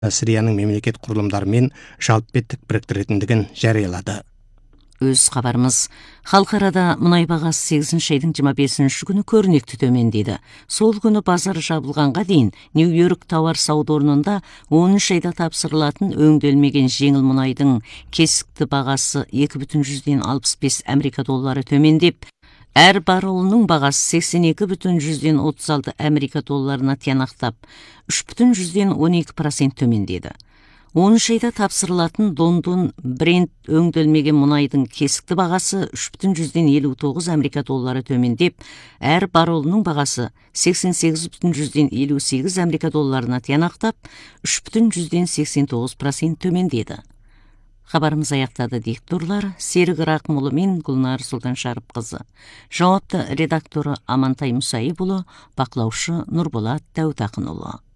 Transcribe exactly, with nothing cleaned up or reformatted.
Сирияның мемлекет құрылымдарымен жалпы беттік біріктіретіндігін жариялады. Өз хабарымыз, халықарада мұнай бағасы сегізінші айдың жиырма бесінші күні көрнекті төмендеді. Сол күні базар жабылғанға дейін Нью-Йорк тауар сауда орнында оныншы айда тапсырылатын өңделмеген жеңіл мұнайдың кесікті бағасы екі бүтін жүзден алпыс бес Америка доллары төмендеп, әр баррелінің бағасы сексен екі бүтін жүзден отыз алты Америка долларына тиянақтап, үш бүтін жүзден он екі процент төмендеді. оныншы айда тапсырылатын Лондон Брент өңделмеген мұнайдың кесікті бағасы үш бүтін жүзден елу тоғыз Америка доллары төмендеп, әр баррелінің бағасы сексен сегіз бүтін жүзден елу сегіз Америка долларына тиянақтап, үш бүтін жүзден сексен тоғыз процент төмендеді. Хабарымыз аяқтады дикторлар Серік Рақымұлы мен Гүлнар Сұлтан Шарыпқызы. Жауапты редакторы Амантай Мұсайыпұлы, бақылаушы Нұрболат Дәутақынұлы.